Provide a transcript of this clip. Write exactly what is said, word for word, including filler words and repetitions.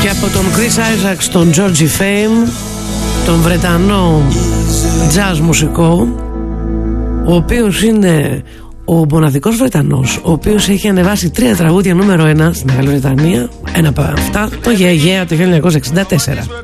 Και από τον Chris Isaacs, τον Georgie Fame, τον Βρετανό jazz μουσικό, ο οποίος είναι ο μοναδικός Βρετανός ο οποίος έχει ανεβάσει τρία τραγούδια νούμερο ένα στη Μεγάλη Βρετανία. Ένα από αυτά το Yeah Yeah το χίλια εννιακόσια εξήντα τέσσερα.